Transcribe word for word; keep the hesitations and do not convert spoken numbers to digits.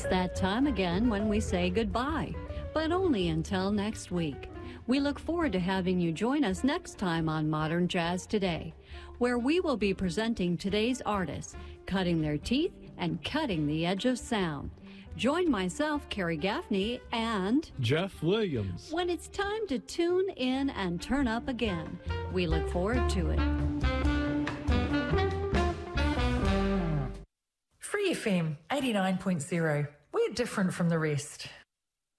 It's that time again when we say goodbye, but only until next week. We look forward to having you join us next time on Modern Jazz Today, where we will be presenting today's artists, cutting their teeth and cutting the edge of sound. Join myself, Carrie Gaffney, and Jeff Williams when it's time to tune in and turn up again. We look forward to it. Free F M eighty-nine point zero. We're different from the rest.